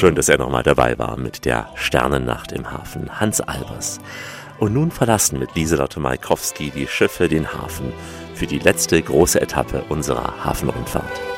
Schön, dass er nochmal dabei war mit der Sternennacht im Hafen, Hans Albers. Und nun verlassen mit Lieselotte Maikowski die Schiffe den Hafen für die letzte große Etappe unserer Hafenrundfahrt.